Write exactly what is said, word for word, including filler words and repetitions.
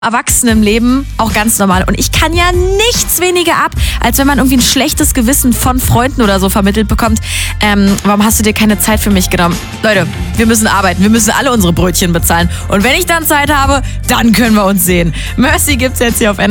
Erwachsenenleben auch ganz normal. Und ich kann ja nichts weniger ab, als wenn man irgendwie ein schlechtes Gewissen von Freunden oder so vermittelt bekommt. Ähm, warum hast du dir keine Zeit für mich genommen? Leute, wir müssen arbeiten. Wir müssen alle unsere Brötchen bezahlen. Und wenn ich dann Zeit habe, dann können wir uns sehen. Mercy gibt's jetzt hier auf N R